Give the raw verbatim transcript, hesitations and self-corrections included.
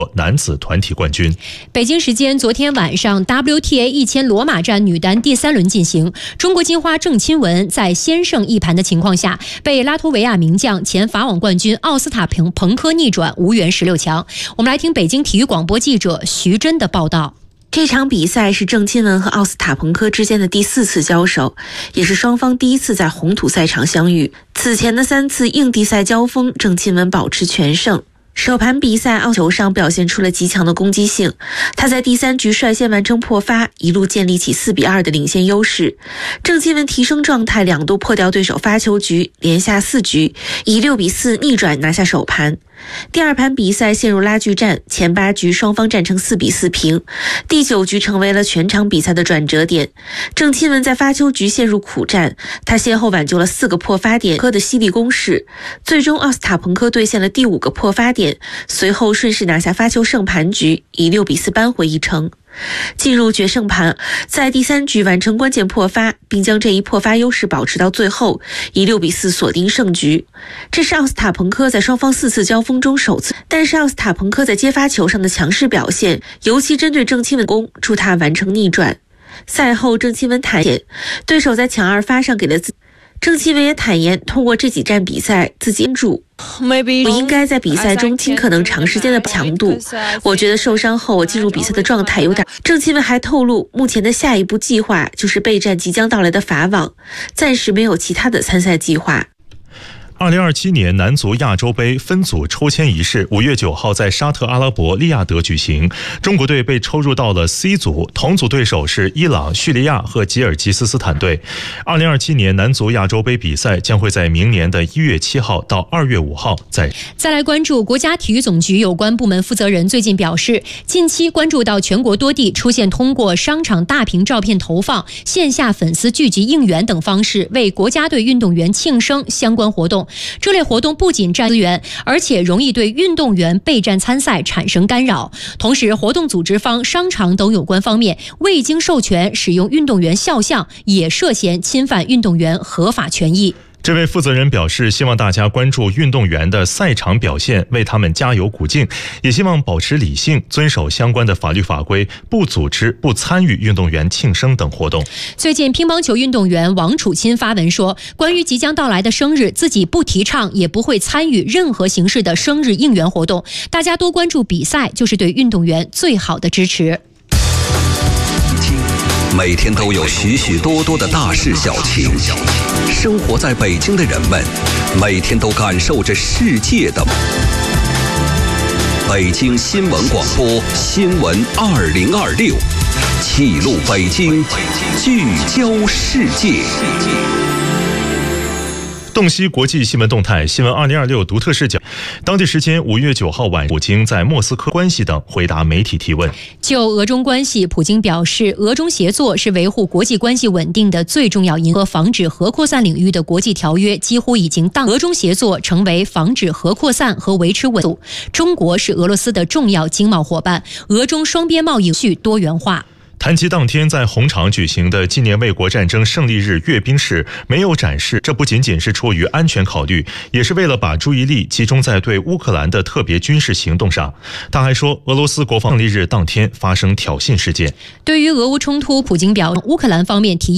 男子团体冠军。 北京时间昨天晚上 W T A 一千罗马站女单第三轮进行，中国金花郑钦文在先胜一盘的情况下，被拉脱维亚名将前法网冠军奥斯塔彭彭科逆转，无缘十六强。我们来听北京体育广播记者徐真的报道。 这场比赛是郑钦文和奥斯塔彭科之间的第四次交手，也是双方第一次在红土赛场相遇。此前的三次硬地赛交锋，郑钦文保持全胜。首盘比赛，奥球上表现出了极强的攻击性，他在第三局率先完成破发，一路建立起四比二的领先优势。郑钦文提升状态，两度破掉对手发球局，连下四局，以六比四逆转拿下首盘。第二盘比赛陷入拉锯战，前八局双方战成四比四平，第九局成为了全场比赛的转折点。郑钦文在发球局陷入苦战，他先后挽救了四个破发点科的犀利攻势，最终奥斯塔彭科兑现了第五个破发点，随后顺势拿下发球胜盘局，以六比四扳回一城。进入决胜盘，在第三局完成关键破发，并将这一破发优势保持到最后，以六比四锁定胜局。这是奥斯塔彭科在双方四次交锋中首次，但是奥斯塔彭科在接发球上的强势表现，尤其针对郑钦文攻，助他完成逆转。赛后郑钦文坦言，对手在抢二发上给了自郑钦文也坦言，通过这几站比赛，自己住我应该在比赛中尽可能长时间的强度。我觉得受伤后我进入比赛的状态有点。郑钦文还透露，目前的下一步计划就是备战即将到来的法网，暂时没有其他的参赛计划。 二零二七年男足亚洲杯分组抽签仪式五月九号在沙特阿拉伯利雅得举行，中国队被抽入到了 C 组，同组对手是伊朗、叙利亚和吉尔吉斯斯坦队。二零二七年男足亚洲杯比赛将会在明年的一月七号到二月五号在。 再来关注国家体育总局有关部门负责人最近表示，近期关注到全国多地出现通过商场大屏照片投放、线下粉丝聚集应援等方式为国家队运动员庆生相关活动。这类活动不仅占资源，而且容易对运动员备战参赛产生干扰。同时，活动组织方、商场等有关方面未经授权使用运动员肖像，也涉嫌侵犯运动员合法权益。 这位负责人表示，希望大家关注运动员的赛场表现，为他们加油鼓劲，也希望保持理性，遵守相关的法律法规，不组织、不参与运动员庆生等活动。 最近，乒乓球运动员王楚钦发文说，关于即将到来的生日，自己不提倡，也不会参与任何形式的生日应援活动。大家多关注比赛，就是对运动员最好的支持。 每天都有许许多多的大事小情，生活在北京的人们每天都感受着世界的北京新闻广播新闻二零二六，记录北京，聚焦世界。 洞悉国际新闻动态，新闻二零二六独特视角。当地时间五月九号晚，普京在莫斯科关系等回答媒体提问。 就俄中关系，普京表示，俄中协作是维护国际关系稳定的最重要因素，和防止核扩散领域的国际条约几乎已经当。俄中协作成为防止核扩散和维持稳定。中国是俄罗斯的重要经贸伙伴，俄中双边贸易续多元化。 谈及当天在红场举行的纪念卫国战争胜利日阅兵式没有展示，这不仅仅是出于安全考虑，也是为了把注意力集中在对乌克兰的特别军事行动上。他还说，俄罗斯国防胜利日当天发生挑衅事件。 对于俄乌冲突，普京表示，乌克兰方面提议